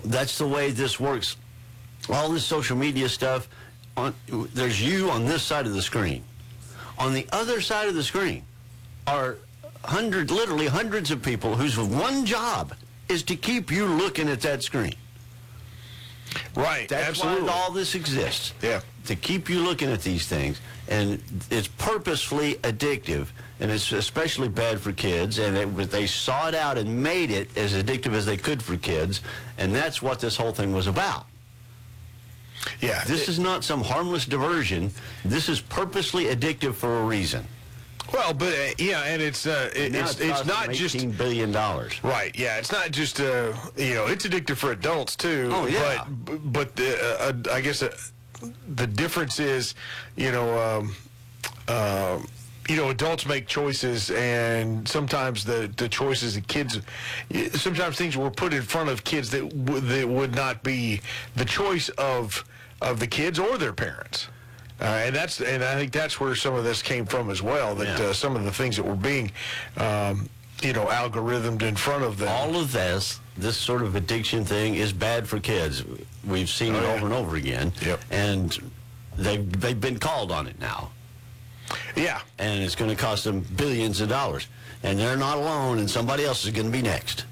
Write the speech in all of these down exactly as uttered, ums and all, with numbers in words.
that's the way this works. All this social media stuff, on, there's you on this side of the screen. On the other side of the screen are hundred, literally hundreds of people whose one job is to keep you looking at that screen. Right, That's absolutely. why all this exists. Yeah. To keep you looking at these things. And it's purposefully addictive, and it's especially bad for kids. And it, but they sought out and made it as addictive as they could for kids, and that's what this whole thing was about. Yeah. This it, is not some harmless diversion. This is purposely addictive for a reason. Well, but uh, yeah, and it's uh, it, Now it's it it's costs not them just eighteen billion dollars. right. Yeah, it's not just uh, you know, it's addictive for adults too. Oh, yeah. But but the, uh, uh, I guess uh, the difference is, you know, um, uh, you know, adults make choices, and sometimes the, the choices that kids, sometimes things were put in front of kids that w- that would not be the choice of of the kids or their parents. Uh, and that's and I think that's where some of this came from as well. That Yeah. uh, some of the things that were being, um, you know, algorithmed in front of them. All of this, this sort of addiction thing is bad for kids. We've seen Oh, it yeah. over and over again. Yep. And they've, they've been called on it now. Yeah. And it's going to cost them billions of dollars. And they're not alone, and somebody else is going to be next.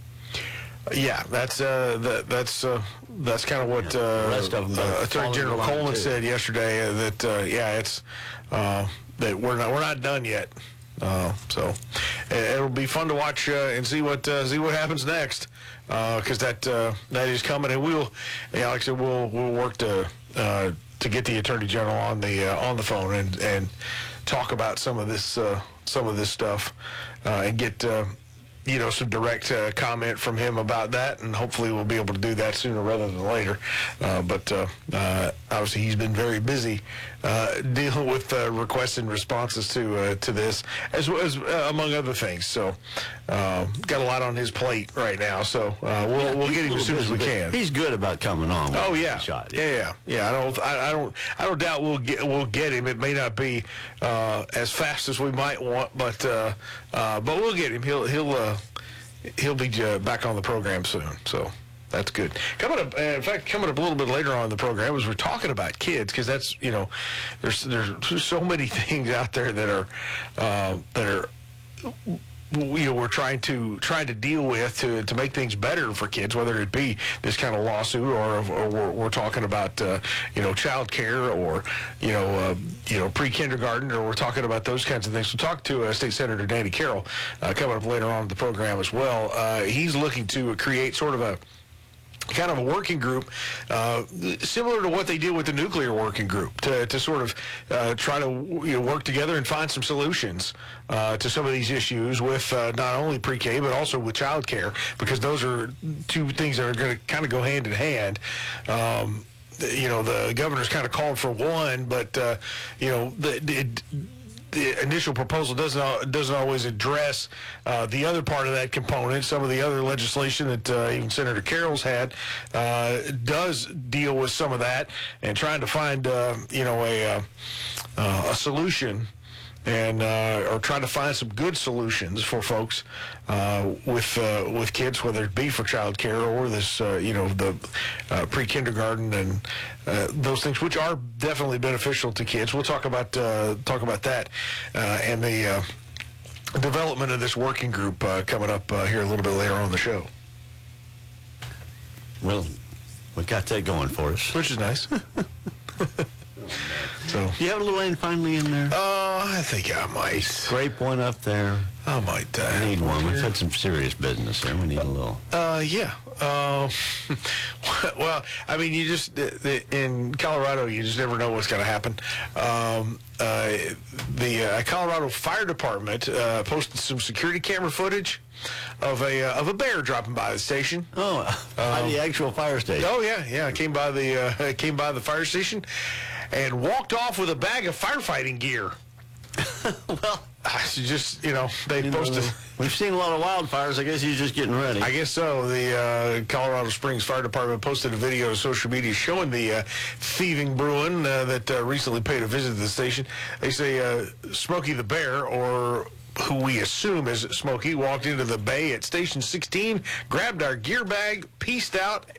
Yeah, that's uh, that, that's uh, that's kind of what uh, The rest of them are uh, Attorney falling General in line, Coleman too. said yesterday. Uh, that uh, yeah, it's uh, that we're not we're not done yet. Uh, so uh, it'll be fun to watch uh, and see what uh, see what happens next, because that uh, that is coming, and we'll, yeah, like I said, we'll we'll work to uh, to get the Attorney General on the uh, on the phone and and talk about some of this uh, some of this stuff uh, and get. Uh, you know, some direct uh, comment from him about that, and hopefully we'll be able to do that sooner rather than later. Uh, but uh, uh, obviously he's been very busy uh, dealing with uh, requests and responses to uh, to this, as well as uh, among other things. So uh, got a lot on his plate right now. So uh, we'll we'll get him as soon as we can. He's good about coming on. Oh with yeah, the shot. yeah, yeah, yeah. I don't, I, I don't, I don't doubt we'll get, we'll get him. It may not be uh, as fast as we might want, but uh, uh, but we'll get him. He'll, he'll, uh, he'll be uh, back on the program soon. So that's good. Coming up, uh, in fact, coming up a little bit later on in the program, as we're talking about kids, because that's, you know, there's there's so many things out there that are uh, that are. You know, we're trying to trying to deal with to, to make things better for kids, whether it be this kind of lawsuit or, or we're, we're talking about uh, you know, child care or you know uh, you know pre-kindergarten, or we're talking about those kinds of things. We'll talk to uh, State Senator Danny Carroll uh, coming up later on in the program as well. Uh, he's looking to create sort of a kind of a working group, uh, similar to what they did with the nuclear working group, to, to sort of uh, try to you know, work together and find some solutions uh, to some of these issues with uh, not only pre-K but also with child care, because those are two things that are going to kind of go hand in hand. Um, you know, the governor's kind of called for one, but uh, you know, the, it, the initial proposal doesn't al- doesn't always address uh, the other part of that component. Some of the other legislation that uh, even Senator Carroll's had uh, does deal with some of that, and trying to find uh, you know a uh, uh, a solution, and uh, or trying to find some good solutions for folks uh, with uh, with kids, whether it be for child care or this uh, you know the uh, pre-kindergarten and uh, those things, which are definitely beneficial to kids. We'll talk about uh, talk about that uh, and the uh, development of this working group uh, coming up uh, here a little bit later on in the show. Well, we got that going for us. Which is nice. So, Do you have a little end finally in there? uh, I think I might. Scrape one up there. I might. Uh, I need one. We've had some serious business there. We need a little. Uh, yeah. Uh, well, I mean, you just in Colorado, you just never know what's going to happen. Um, uh, the uh, Colorado Fire Department uh, posted some security camera footage of a uh, of a bear dropping by the station. Oh, by the actual fire station. Oh yeah, yeah. It came by the uh, came by the fire station, and walked off with a bag of firefighting gear. Well, just you know, they you know, posted. we've seen a lot of wildfires. I guess he's just getting ready. I guess so. The uh, Colorado Springs Fire Department posted a video to social media showing the uh, thieving Bruin uh, that uh, recently paid a visit to the station. They say uh, Smokey the Bear, or who we assume is Smokey, walked into the bay at Station sixteen, grabbed our gear bag, pieced out,